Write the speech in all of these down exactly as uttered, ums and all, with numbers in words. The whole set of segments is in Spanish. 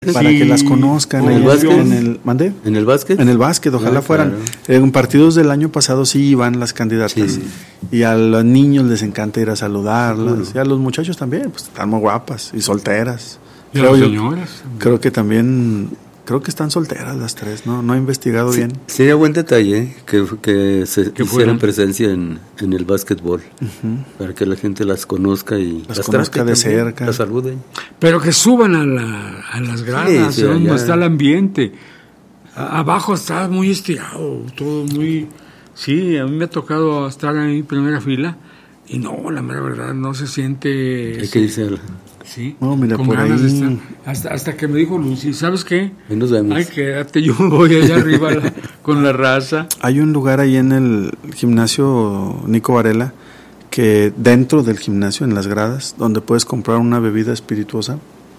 para sí, que las conozcan. ¿En el básquet? En el, ¿Mande? ¿En el básquet? En el básquet, ojalá ah, fueran. Claro. En partidos del año pasado sí iban las candidatas. Sí. Y a los niños les encanta ir a saludarlas. Sí. Y a los muchachos también, pues están muy guapas y solteras. ¿Y a las señoras? Creo que también, creo que están solteras las tres, ¿no? No he investigado sí, bien. Sería buen detalle que, que se que hicieran presencia en, en el básquetbol, uh-huh. para que la gente las conozca y las, las conozca de cerca. Las saluden. Pero que suban a, la, a las gradas, sí, sí, donde está el ambiente. A, abajo está muy estirado, todo muy... Sí, a mí me ha tocado estar ahí en primera fila y no, la mera verdad, no se siente... Hay que irse a la... Sí, no, mira, con por ganas ahí. de estar. Hasta, hasta que me dijo Lucy, ¿sabes qué? Ahí nos vemos. Ay, quédate, yo voy allá arriba la, con la raza. Hay un lugar ahí en el gimnasio Nico Varela, que dentro del gimnasio, en las gradas, donde puedes comprar una bebida espirituosa.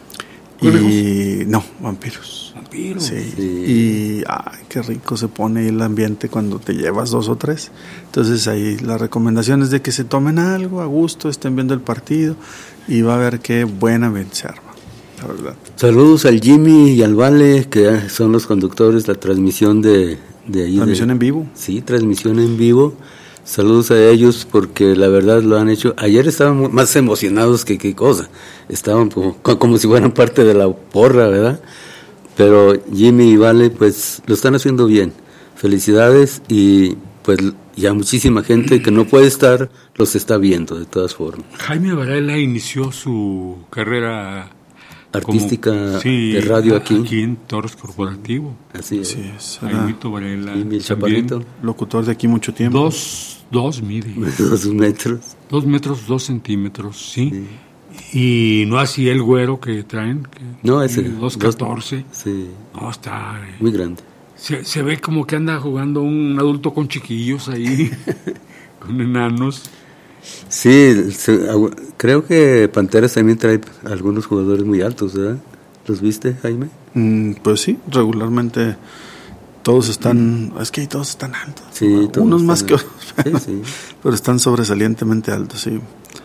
Y no, vampiros. Vampiros. Sí. sí. Y ay, qué rico se pone ahí el ambiente cuando te llevas dos o tres. Entonces ahí la recomendación es de que se tomen algo a gusto, estén viendo el partido y va a ver qué buena ambiente se arma, la verdad. Saludos al Jimmy y al Vale, que son los conductores de la transmisión de, de ahí. Transmisión de, en vivo. Sí, transmisión en vivo. Saludos a ellos porque la verdad lo han hecho. Ayer estaban más emocionados que qué cosa. Estaban como, como si fueran parte de la porra, ¿verdad? Pero Jimmy y Vale pues lo están haciendo bien. Felicidades y pues ya muchísima gente que no puede estar los está viendo de todas formas. Jaime Varela inició su carrera artística como, sí, de radio aquí. Aquí en Torres Corporativo. Así es. Sí, es Jaimito Varela. Y mi chaparrito. Locutor de aquí mucho tiempo. Dos, dos mide. Dos metros. Dos metros, dos centímetros, sí. sí. Y no así el güero que traen. Que, no, ese. Dos catorce. Sí. No, está. Eh, muy grande. Se, se ve como que anda jugando un adulto con chiquillos ahí, con enanos. Sí, se, creo que Panteras también trae algunos jugadores muy altos, ¿verdad? ¿Los viste, Jaime? Mm, pues sí, regularmente todos están, mm. es que todos están altos, sí, todos unos más que otros, sí, sí. pero están sobresalientemente altos, sí.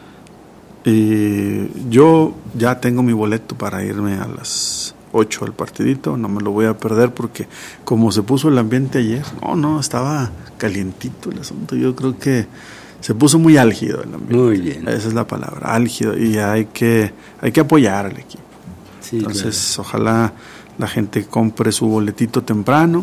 Y yo ya tengo mi boleto para irme a las ocho al partidito, no me lo voy a perder porque como se puso el ambiente ayer, no, no, estaba calientito el asunto, yo creo que se puso muy álgido el ambiente. Muy bien. Esa es la palabra, álgido, y hay que hay que apoyar al equipo. Sí, entonces, claro. Ojalá la gente compre su boletito temprano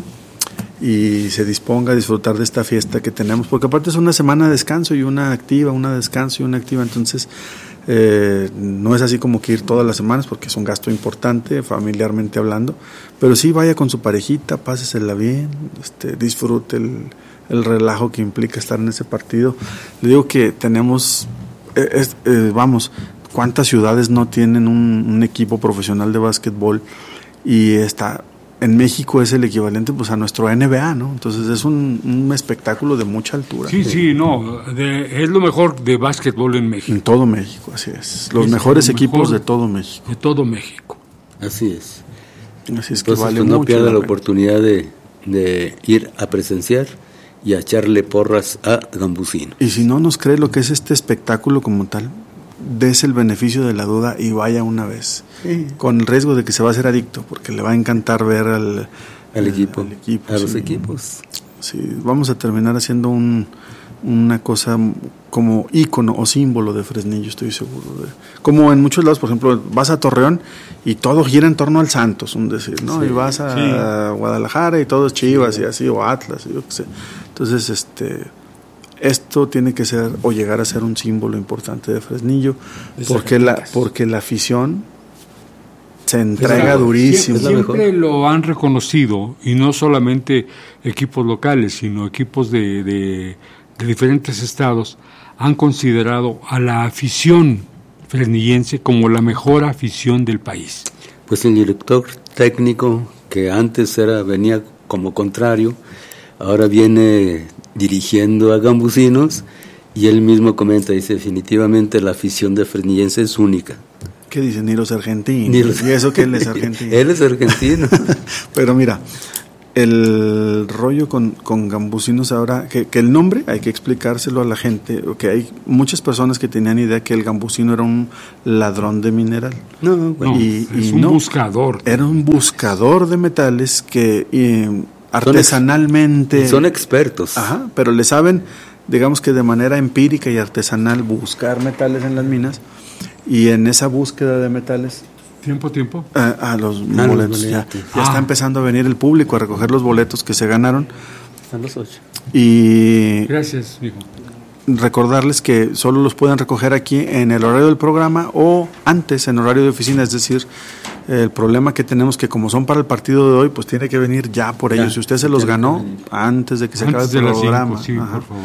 y se disponga a disfrutar de esta fiesta que tenemos, porque aparte es una semana de descanso y una activa, una de descanso y una activa, entonces eh, no es así como que ir todas las semanas porque es un gasto importante familiarmente hablando, pero sí vaya con su parejita, pásesela bien, este, disfrute el el relajo que implica estar en ese partido. Le digo que tenemos, eh, es, eh, vamos, cuántas ciudades no tienen un, un equipo profesional de básquetbol y está, en México es el equivalente pues a nuestro N B A, ¿no? Entonces es un, un espectáculo de mucha altura. Sí, sí, no, de, es lo mejor de básquetbol en México. En todo México, así es. Los es mejores lo equipos mejor de todo México. De todo México. Así es. Así es que entonces vale pues, no mucho pierda la, la oportunidad de, de ir a presenciar y a echarle porras a Gambusino. Y si no nos cree lo que es este espectáculo como tal, des el beneficio de la duda y vaya una vez, sí. Con el riesgo de que se va a hacer adicto, porque le va a encantar ver al, al, equipo, al equipo, a sí. los equipos. Sí, vamos a terminar haciendo un, una cosa como ícono o símbolo de Fresnillo, estoy seguro. De, como en muchos lados, por ejemplo, vas a Torreón y todo gira en torno al Santos, un decir, ¿no? Sí, y vas a sí. Guadalajara y todo es Chivas sí. y así, o Atlas, yo qué sé. Entonces, este, esto tiene que ser o llegar a ser un símbolo importante de Fresnillo, porque la, porque la afición se entrega claro, durísimo. Siempre, siempre lo han reconocido, y no solamente equipos locales, sino equipos de, de, de diferentes estados, han considerado a la afición fresnillense como la mejor afición del país. Pues el director técnico, que antes era venía como contrario, ahora viene dirigiendo a Gambusinos y él mismo comenta, dice, definitivamente la afición de Fresnillense es única. ¿Qué dicen? Ni los argentinos. Ni los... ¿Y eso que él es argentino? Él es argentino. Pero mira, el rollo con, con gambusinos ahora, que, que el nombre hay que explicárselo a la gente, que hay muchas personas que tenían idea que el gambusino era un ladrón de mineral. No, no y, es y un no, buscador. Era un buscador de metales que eh, artesanalmente... Son, ex, son expertos. Ajá, pero le saben, digamos que de manera empírica y artesanal, buscar metales en las minas, y en esa búsqueda de metales... ¿Tiempo, tiempo? A, a los ah, boletos. Los ya boletos. ya Ah. está empezando a venir el público a recoger los boletos que se ganaron. Están los ocho. Y Gracias, mijo. recordarles que solo los pueden recoger aquí en el horario del programa o antes en horario de oficina. Es decir, el problema que tenemos que como son para el partido de hoy, pues tiene que venir ya por ellos. Ya, si usted se los ya ganó antes de que se acabe Antes el de las programa. cinco, sí, Ajá. por favor.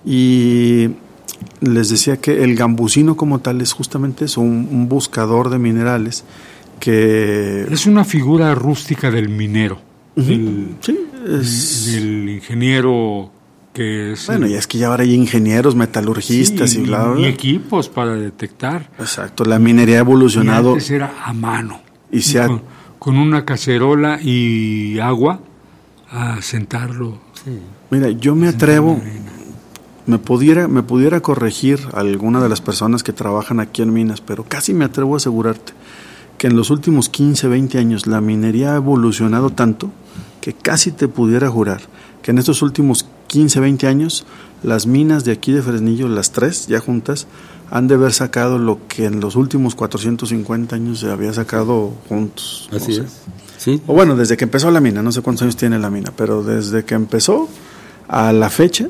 Y les decía que el gambusino como tal es justamente eso, un, un buscador de minerales que... Es una figura rústica del minero, Uh-huh. del, Sí, es... del ingeniero que es... Bueno, el- y es que ya ahora hay ingenieros, metalurgistas sí, y bla, bla, y bla. equipos para detectar. Exacto, la minería ha evolucionado. Y antes era a mano. Y se ha- con, con una cacerola y agua a sentarlo. Mira, yo me atrevo, me pudiera, me pudiera corregir alguna de las personas que trabajan aquí en minas, pero casi me atrevo a asegurarte que en los últimos quince, veinte años la minería ha evolucionado tanto que casi te pudiera jurar que en estos últimos quince, veinte años las minas de aquí de Fresnillo, las tres ya juntas, han de haber sacado lo que en los últimos cuatrocientos cincuenta años se había sacado juntos. Así no sé. es. Sí. O bueno, desde que empezó la mina, no sé cuántos años tiene la mina, pero desde que empezó a la fecha,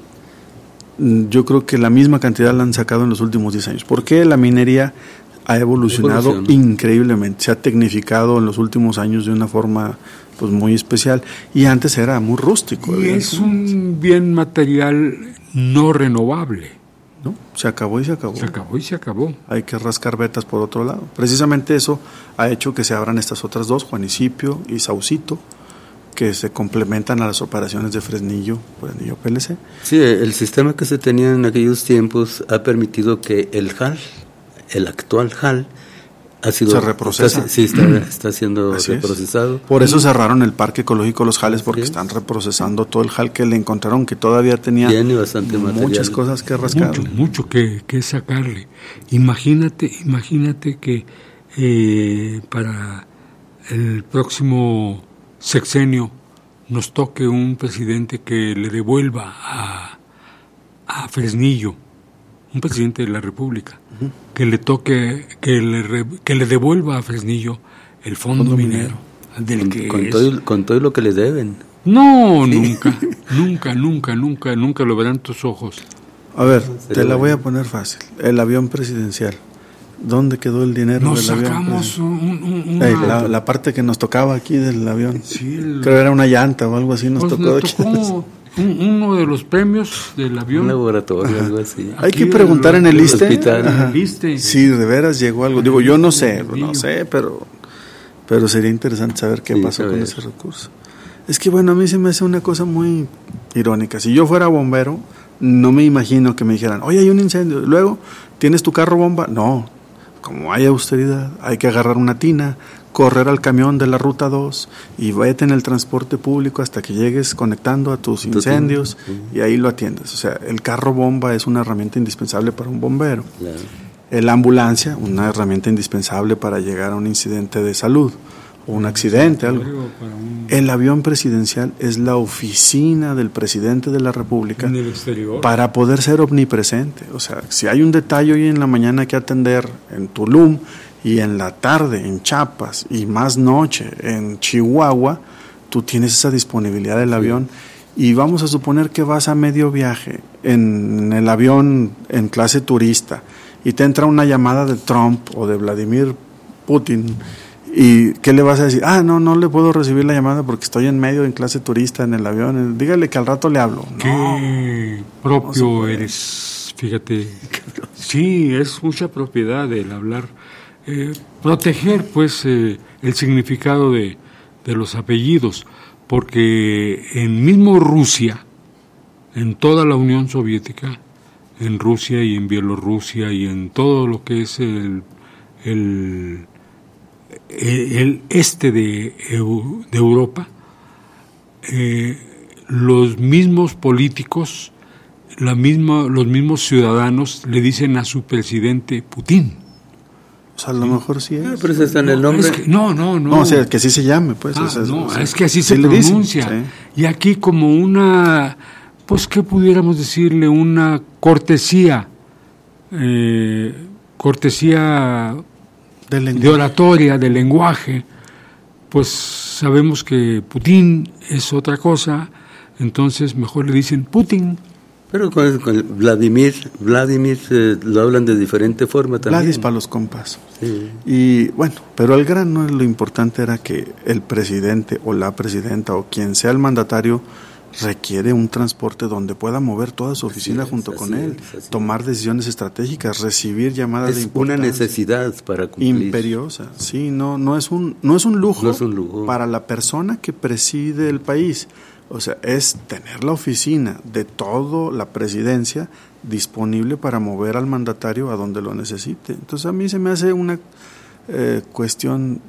mm, yo creo que la misma cantidad la han sacado en los últimos diez años. ¿Por qué la minería ha evolucionado Evoluciona. increíblemente? Se ha tecnificado en los últimos años de una forma pues muy especial, y antes era muy rústico. Y ¿verdad? es un bien material no renovable. ¿No? Se acabó y se acabó. Se acabó y se acabó. Hay que rascar vetas por otro lado. Precisamente eso ha hecho que se abran estas otras dos, Juanicipio y Saucito, que se complementan a las operaciones de Fresnillo, Fresnillo P L C. Sí, el sistema que se tenía en aquellos tiempos ha permitido que el J A L, el actual J A L, ha sido... Se reprocesa. Está, sí, está, está siendo Así es. reprocesado. Por eso cerraron el Parque Ecológico Los Jales, porque es. están reprocesando todo el jal que le encontraron, que todavía tenía Tiene bastante muchas material. cosas que rascar. Mucho, mucho que, que sacarle. Imagínate, imagínate que eh, para el próximo sexenio nos toque un presidente que le devuelva a, a Fresnillo, un presidente de la República, uh-huh. que le toque, que le, re, que le devuelva a Fresnillo el fondo, fondo minero, minero, del con, que con, es. todo, con todo lo que le deben. No, sí. nunca, nunca, nunca, nunca, nunca lo verán tus ojos. A ver, te la voy a poner fácil. El avión presidencial. ¿Dónde quedó el dinero nos del sacamos avión? Un, un, una... Hey, la, la parte que nos tocaba aquí del avión. Sí, el... Creo que era una llanta o algo así. Nos pues tocó. Nos tocó un, uno de los premios del avión. Un laboratorio, Ajá. algo así. Hay que preguntar en el ISSSTE. ¿Viste? Si de veras llegó algo. Digo, yo no sé, no sé, pero, pero sería interesante saber qué sí, pasó con ese recurso. Es que bueno, a mí se me hace una cosa muy irónica. Si yo fuera bombero, no me imagino que me dijeran, oye, hay un incendio. Luego, ¿tienes tu carro bomba? No. Como hay austeridad, hay que agarrar una tina, correr al camión de la ruta dos y vete en el transporte público hasta que llegues conectando a tus incendios y ahí lo atiendes. O sea, el carro bomba es una herramienta indispensable para un bombero. Claro. La ambulancia, una herramienta indispensable para llegar a un incidente de salud o un accidente, algo. El avión presidencial es la oficina del presidente de la República para poder ser omnipresente. O sea, si hay un detalle hoy en la mañana que atender en Tulum y en la tarde en Chiapas y más noche en Chihuahua, tú tienes esa disponibilidad del sí. avión. Y vamos a suponer que vas a medio viaje en el avión en clase turista y te entra una llamada de Trump o de Vladimir Putin. ¿Y qué le vas a decir? Ah, no, no le puedo recibir la llamada porque estoy en medio en clase turista en el avión. Dígale que al rato le hablo. Qué no, propio no eres, fíjate. Sí, es mucha propiedad el hablar. Eh, proteger, pues, eh, el significado de, de los apellidos. Porque en mismo Rusia, en toda la Unión Soviética, en Rusia y en Bielorrusia y en todo lo que es el... el el este de, de Europa, eh, los mismos políticos, la misma, los mismos ciudadanos le dicen a su presidente Putin. O sea, a lo sí. mejor sí es. Ah, pero ese está en el nombre. Es que, no, no, no. No, o sea, que así se llame, pues. Ah, o sea, no, o sea, es que así sí se pronuncia. Dicen, sí. Y aquí como una, pues, ¿qué pudiéramos decirle? Una cortesía, eh, cortesía de oratoria, de lenguaje, pues sabemos que Putin es otra cosa, entonces mejor le dicen Putin. Pero con, con Vladimir, Vladimir eh, lo hablan de diferente forma también. Vladis para los compas. Sí. Y bueno, pero el grano, lo importante era que el presidente o la presidenta o quien sea el mandatario requiere un transporte donde pueda mover toda su oficina es, junto con él, es, tomar decisiones estratégicas, recibir llamadas es de importancia. Una necesidad para cumplir. Imperiosa, sí, no, no es un, no es un lujo, no es un lujo para la persona que preside el país. O sea, es tener la oficina de toda la presidencia disponible para mover al mandatario a donde lo necesite. Entonces a mí se me hace una eh, cuestión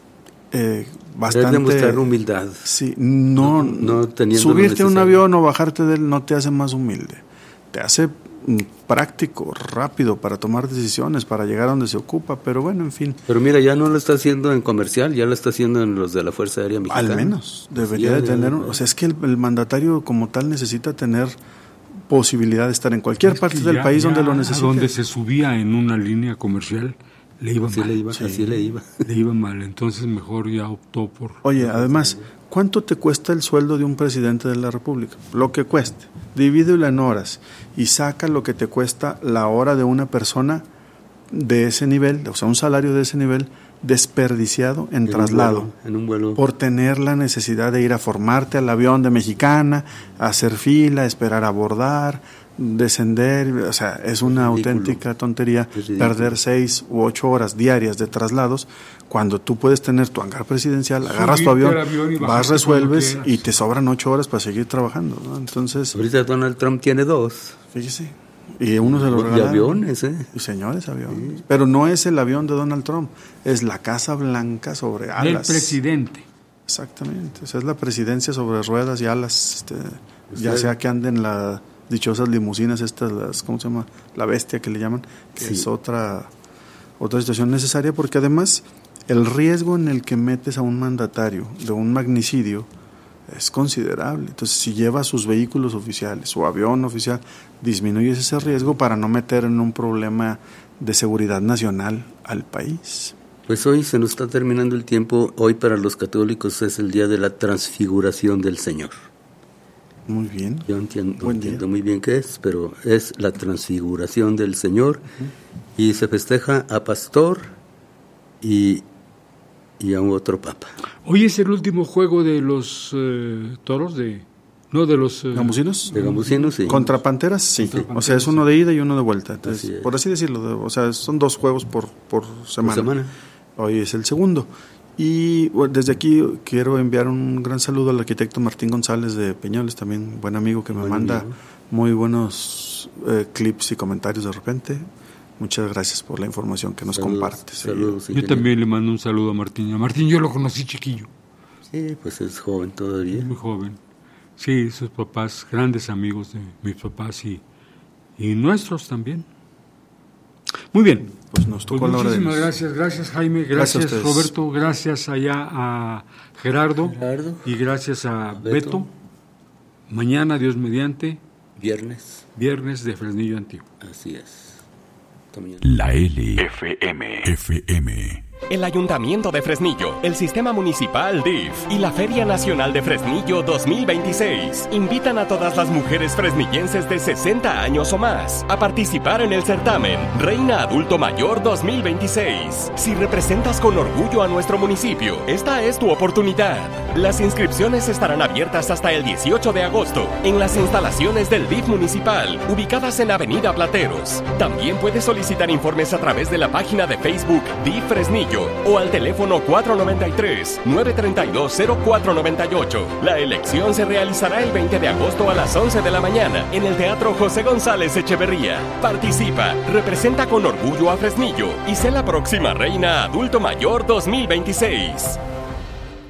eh, bastante... Es demostrar humildad. Sí, no, no, no subirte a un avión o bajarte de él no te hace más humilde. Te hace práctico, rápido para tomar decisiones, para llegar a donde se ocupa, pero bueno, en fin. Pero mira, ya no lo está haciendo en comercial, ya lo está haciendo en los de la Fuerza Aérea Mexicana. Al menos, debería sí, de tener, un, o sea, es que el, el mandatario como tal necesita tener posibilidad de estar en cualquier es parte del ya, país ya donde lo necesite. Donde se subía en una línea comercial, le iba así mal. Le iba, sí. Así le iba. Le iba mal, entonces mejor ya optó por... Oye, además, ¿cuánto te cuesta el sueldo de un presidente de la República? Lo que cueste, divídelo en horas y saca lo que te cuesta la hora de una persona de ese nivel, o sea, un salario de ese nivel desperdiciado en, en traslado, un vuelo, en un vuelo. Por tener la necesidad de ir a formarte al avión de Mexicana, hacer fila, esperar a abordar, descender, o sea, es una es auténtica tontería perder seis u ocho horas diarias de traslados cuando tú puedes tener tu hangar presidencial, agarras Subirte tu avión, avión vas, resuelves y te sobran ocho horas para seguir trabajando, ¿no? Entonces... Ahorita Donald Trump tiene dos. Fíjese. Y uno se lo regalaron. Y aviones, ¿eh? Y señores, aviones. Sí. Pero no es el avión de Donald Trump, es la Casa Blanca sobre alas. Del presidente. Exactamente. O sea, es la presidencia sobre ruedas y alas, este, ya sea que anden las dichosas limusinas estas, las, ¿cómo se llama? La bestia que le llaman, que sí. es otra, otra situación necesaria, porque además el riesgo en el que metes a un mandatario de un magnicidio es considerable. Entonces, si lleva sus vehículos oficiales, su avión oficial, disminuyes ese riesgo para no meter en un problema de seguridad nacional al país. Pues hoy se nos está terminando el tiempo. Hoy para los católicos es el día de la transfiguración del Señor. Muy bien. Yo entiendo, no entiendo muy bien qué es, pero es la transfiguración del Señor. Uh-huh. Y se festeja a pastor y... y a un otro papa. Hoy es el último juego de los eh, toros de... No, de los... Eh, ¿Gambusinos? De Gambusinos, sí. Contra Panteras, sí. Contra Panteras, o sea, es uno de ida y uno de vuelta. Entonces, así por así decirlo, de, o sea, son dos juegos por, por semana. Por semana. Hoy es el segundo. Y bueno, desde aquí quiero enviar un gran saludo al arquitecto Martín González de Peñoles, también buen amigo que me buen manda amigo. muy buenos eh, clips y comentarios de repente. Muchas gracias por la información que nos saludos, compartes. Saludos, yo también le mando un saludo a Martín. A Martín yo lo conocí chiquillo. Sí, pues es joven todavía. Muy joven. Sí, sus papás, grandes amigos de mis papás y, y nuestros también. Muy bien. Pues nos tocó pues la hora de muchísimas gracias, gracias Jaime, gracias, gracias Roberto, gracias allá a Gerardo, Gerardo y gracias a Beto. Beto. Mañana, Dios mediante. Viernes. Viernes de Fresnillo Antiguo. Así es. La L F M F M. El Ayuntamiento de Fresnillo, el Sistema Municipal D I F y la Feria Nacional de Fresnillo dos mil veintiséis invitan a todas las mujeres fresnillenses de sesenta años o más a participar en el certamen Reina Adulto Mayor dos mil veintiséis. Si representas con orgullo a nuestro municipio, esta es tu oportunidad. Las inscripciones estarán abiertas hasta el dieciocho de agosto en las instalaciones del D I F municipal, ubicadas en Avenida Plateros. También puedes solicitar informes a través de la página de Facebook D I F Fresnillo o al teléfono cuatro nueve tres, nueve tres dos, cero cuatro nueve ocho. La elección se realizará el veinte de agosto a las once de la mañana en el Teatro José González Echeverría. Participa, representa con orgullo a Fresnillo y sé la próxima Reina Adulto Mayor dos mil veintiséis.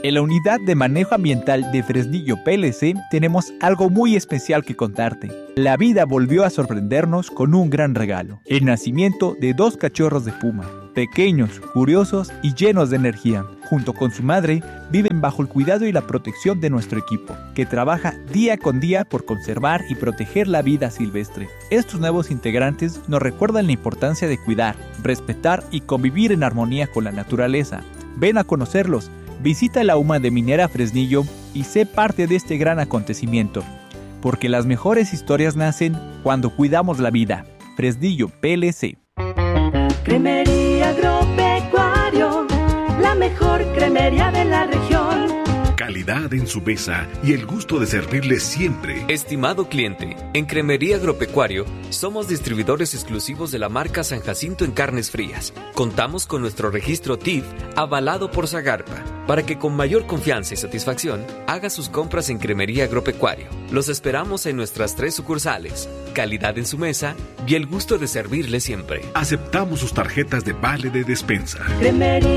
En la Unidad de Manejo Ambiental de Fresnillo P L C tenemos algo muy especial que contarte. La vida volvió a sorprendernos con un gran regalo: el nacimiento de dos cachorros de puma, pequeños, curiosos y llenos de energía. Junto con su madre, viven bajo el cuidado y la protección de nuestro equipo, que trabaja día con día por conservar y proteger la vida silvestre. Estos nuevos integrantes nos recuerdan la importancia de cuidar, respetar y convivir en armonía con la naturaleza. Ven a conocerlos. Visita la U M A de Minera Fresnillo y sé parte de este gran acontecimiento, porque las mejores historias nacen cuando cuidamos la vida. Fresnillo P L C. Cremería Agropecuario, la mejor cremería de la región. Calidad en su mesa y el gusto de servirle siempre. Estimado cliente, en Cremería Agropecuario somos distribuidores exclusivos de la marca San Jacinto en carnes frías. Contamos con nuestro registro T I F avalado por Zagarpa, para que con mayor confianza y satisfacción haga sus compras en Cremería Agropecuario. Los esperamos en nuestras tres sucursales. Calidad en su mesa y el gusto de servirle siempre. Aceptamos sus tarjetas de vale de despensa. Cremería